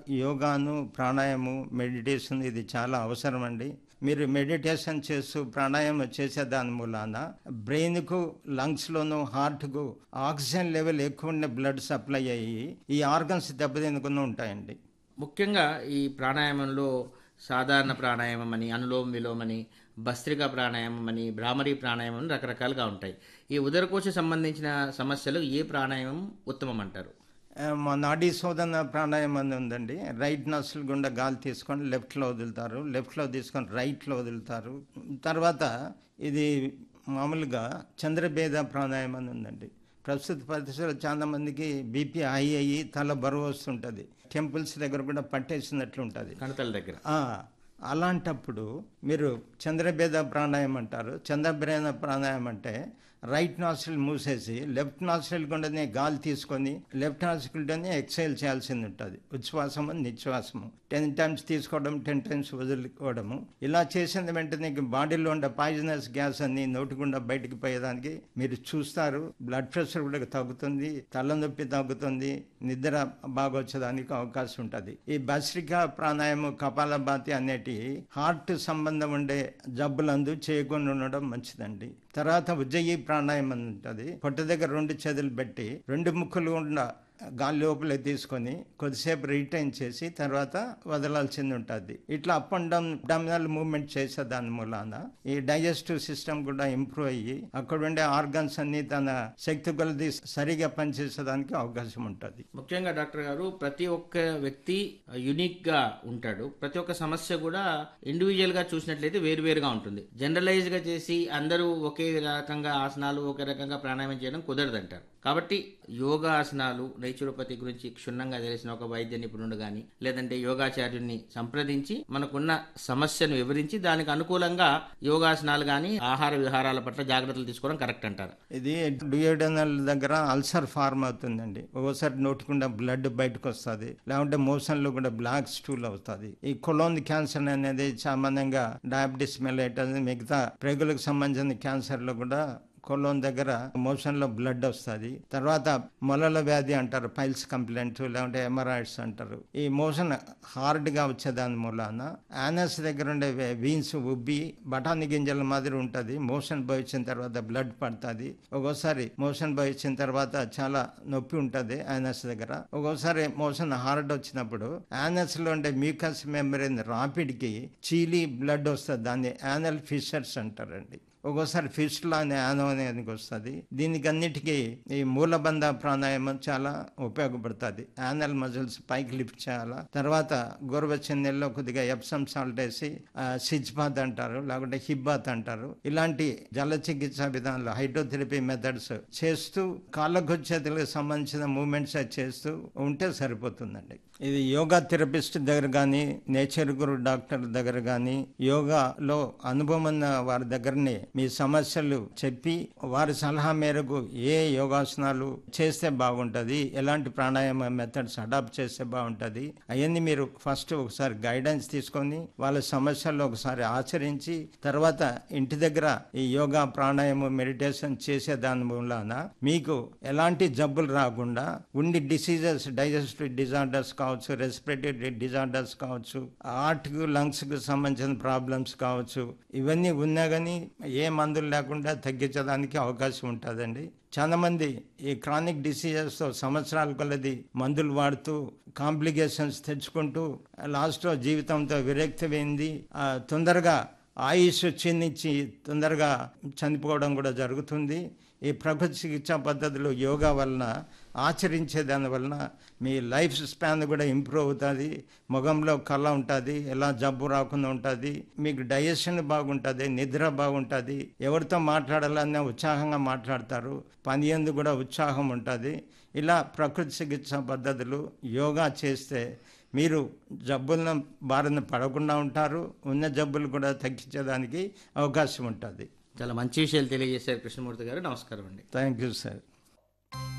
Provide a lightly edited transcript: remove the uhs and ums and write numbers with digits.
యోగాను, ప్రాణాయామం, మెడిటేషన్ ఇది చాలా అవసరం అండి. మీరు మెడిటేషన్ చేస్తూ ప్రాణాయామం చేసే దాని మూలాన బ్రెయిన్కు, లంగ్స్లోను, హార్ట్కు ఆక్సిజన్ లెవెల్ ఎక్కువ ఉండే బ్లడ్ సప్లై అయ్యి ఈ ఆర్గన్స్ దెబ్బతినకుండా ఉంటాయండి. ముఖ్యంగా ఈ ప్రాణాయామంలో సాధారణ ప్రాణాయామం అని, అనులోమ విలోమని, భస్త్రికా ప్రాణాయామం అని, భ్రామరీ ప్రాణాయామం అని రకరకాలుగా ఉంటాయి. ఈ ఉదరకోశ సంబంధించిన సమస్యలు ఏ ప్రాణాయామం ఉత్తమం అంటారు? మా నాడీ శోధన ప్రాణాయామం అని ఉందండి. రైట్ నస్సులు గుండా గాలి తీసుకొని లెఫ్ట్లో వదులుతారు, లెఫ్ట్లో తీసుకొని రైట్లో వదులుతారు. తర్వాత ఇది మామూలుగా చంద్రభేద ప్రాణాయామం అని ఉందండి. ప్రస్తుత పరిస్థితుల్లో చాలా మందికి బీపీ హై అయ్యి తల బరువు వస్తుంటుంది, టెంపుల్స్ దగ్గర కూడా పట్టేసినట్లు ఉంటుంది. కణతల దగ్గర అలాంటప్పుడు మీరు చంద్రభేద ప్రాణాయామం అంటారు. చంద్రభేద ప్రాణాయామం అంటే రైట్ నాస్ట్రిల్ మూసేసి లెఫ్ట్ నాస్ట్రిల్ గుండానే గాలి తీసుకొని లెఫ్ట్ నాస్ట్రిల్తోనే ఎక్సైల్ చేయాల్సింది ఉంటుంది. ఉచ్ఛ్వాసము, నిశ్వాసము 10 times తీసుకోవడం, 10 times వదులుకోవడము. ఇలా చేసిన వెంటనే బాడీలో ఉండే పాయిజనస్ గ్యాస్ అన్ని నోటి గుండా బయటికి పోయేదానికి మీరు చూస్తారు. బ్లడ్ ప్రెషర్ కూడా తగ్గుతుంది, తలనొప్పి తగ్గుతుంది, నిద్ర బాగా వచ్చేదానికి అవకాశం ఉంటుంది. ఈ భస్త్రికా ప్రాణాయామం, కపాలభాతి అనేటి హార్ట్ సంబంధం ఉండే జబ్బులందు చేయకుండా ఉండడం మంచిదండి. తర్వాత ఉజ్జయి ప్రాణాయామం ఉంటుంది. పొట్ట దగ్గర 2 చేతులు పెట్టి 2 ముక్కులు గుండా గాలి లోపలే తీసుకొని కొద్దిసేపు రిటైన్ చేసి తర్వాత వదలాల్సింది ఉంటుంది. ఇట్లా up and down abdominal movement చేసే దాని మూలాన ఈ డైజెస్టివ్ సిస్టమ్ కూడా ఇంప్రూవ్ అయ్యి అక్కడ ఉండే ఆర్గన్స్ అన్ని తన శక్తి కొలది సరిగా పనిచేసేదానికి అవకాశం ఉంటుంది. ముఖ్యంగా డాక్టర్ గారు, ప్రతి ఒక్క వ్యక్తి యునిక్ గా ఉంటాడు. ప్రతి ఒక్క సమస్య కూడా ఇండివిజువల్ గా చూసినట్లయితే వేరువేరుగా ఉంటుంది. జనరలైజ్ గా చేసి అందరూ ఒకే రకంగా ఆసనాలు, ఒకే రకంగా ప్రాణాయామం చేయడం కుదరదంటారు. కాబట్టి యోగా ఆసనాలు, నేచురోపతి గురించి క్షుణ్ణంగా తెలిసిన ఒక వైద్య నిపుణుడు కానీ లేదంటే యోగాచార్యుని సంప్రదించి మనకున్న సమస్యను వివరించి దానికి అనుకూలంగా యోగాసనాలు కానీ ఆహార విహారాల పట్ల జాగ్రత్తలు తీసుకోవడం కరెక్ట్ అంటారు. ఇది డ్యూయోడెనల్ దగ్గర అల్సర్ ఫార్మ్ అవుతుందండి. ఒక్కోసారి నోటికుండా బ్లడ్ బయటకు వస్తుంది, లేకుంటే మోషన్ లో కూడా బ్లాక్ స్టూల్ అవుతుంది. ఈ కొలోన్ క్యాన్సర్ అనేది సామాన్యంగా డయాబెటిస్ మెలైటస్ మిగతా ప్రేగులకు సంబంధించిన క్యాన్సర్ లో కూడా కొలోన్ దగ్గర మోషన్ లో బ్లడ్ వస్తుంది. తర్వాత మొలల వ్యాధి అంటారు, పైల్స్ కంప్లైంట్, లేకుంటే ఎమరాయిడ్స్ అంటారు. ఈ మోషన్ హార్డ్ గా వచ్చేదాని మూలాన యానస్ దగ్గర ఉండే వీన్స్ ఉబ్బి బఠానీ గింజల మాదిరి ఉంటుంది. మోషన్ పోయించిన తర్వాత బ్లడ్ పడుతుంది. ఒక్కోసారి మోషన్ పోయించిన తర్వాత చాలా నొప్పి ఉంటుంది యానస్ దగ్గర. ఒక్కోసారి మోషన్ హార్డ్ వచ్చినప్పుడు యానస్ లో ఉండే మ్యూకస్ మెంబ్రేన్ రాపిడ్ కి చీలి బ్లడ్ వస్తుంది. దాన్ని యానల్ ఫిషర్స్ అంటారండి. ఒక్కోసారి ఫిస్టులా అనే యానం అనేది వస్తుంది. దీనికి అన్నిటికీ ఈ మూలబంధ ప్రాణాయామం చాలా ఉపయోగపడుతుంది. యానల్ మజిల్స్ పైకి లిఫ్ట్ చేయాలా. తర్వాత గోరువెచ్చని నీళ్ళలో కొద్దిగా ఎప్సమ్ సాల్ట్ వేసి సిజ్ బాత్ అంటారు, లేకుంటే హిప్ బాత్ అంటారు. ఇలాంటి జల చికిత్సా విధానాలు, హైడ్రోథెరపీ మెథడ్స్ చేస్తూ కాళ్ళకు చేతులకు సంబంధించిన మూమెంట్స్ చేస్తూ ఉంటే సరిపోతుందండి. ఇది యోగా థెరపిస్ట్ దగ్గర కానీ, నేచర్ గురు డాక్టర్ దగ్గర కానీ, యోగాలో అనుభవం ఉన్న వారి దగ్గరనే మీ సమస్యలు చెప్పి వారి సలహా మేరకు ఏ యోగాసనాలు చేస్తే బాగుంటుంది, ఎలాంటి ప్రాణాయామ మెథడ్స్ అడాప్ట్ చేస్తే బాగుంటుంది, అవన్నీ మీరు ఫస్ట్ ఒకసారి గైడెన్స్ తీసుకొని వాళ్ళ సమస్యల్లో ఒకసారి ఆచరించి తర్వాత ఇంటి దగ్గర ఈ యోగా, ప్రాణాయామం, మెడిటేషన్ చేసే దాని మూలాన మీకు ఎలాంటి జబ్బులు రాకుండా ఉండి డిసీజెస్, డైజెస్టివ్ డిజార్డర్స్ కావచ్చు, రెస్పిరేటరీ డిజార్డర్స్ కావచ్చు, హార్ట్ కు, లంగ్స్ కు సంబంధించిన ప్రాబ్లమ్స్ కావచ్చు, ఇవన్నీ ఉన్నా కానీ ఏ మందులు లేకుండా తగ్గించడానికి అవకాశం ఉంటుందండి. చాలా మంది ఈ క్రానిక్ డిసీజెస్తో సంవత్సరాల కొలది మందులు వాడుతూ కాంప్లికేషన్స్ తెచ్చుకుంటూ లాస్ట్లో జీవితంతో విరక్తి పోయింది, తొందరగా ఆయుష్ క్షీణించి తొందరగా చనిపోవడం కూడా జరుగుతుంది. ఈ ప్రకృతి చికిత్సా పద్ధతులు యోగా వలన, ఆచరించే దాని వలన మీ లైఫ్ స్పాన్ కూడా ఇంప్రూవ్ అవుతుంది. ముఖంలో కళ ఉంటుంది, ఎలా జబ్బు రాకుండా ఉంటుంది, మీకు డైజెషన్ బాగుంటుంది, నిద్ర బాగుంటుంది, ఎవరితో మాట్లాడాలన్నా ఉత్సాహంగా మాట్లాడతారు, పని యందు కూడా ఉత్సాహం ఉంటుంది. ఇలా ప్రకృతి చికిత్సా పద్ధతులు యోగా చేస్తే మీరు జబ్బులను బారిన పడకుండా ఉంటారు, ఉన్న జబ్బులు కూడా తగ్గించడానికి అవకాశం ఉంటుంది. చాలా మంచి విషయాలు తెలియజేశారు కృష్ణమూర్తి గారు. నమస్కారం అండి. Thank you sir.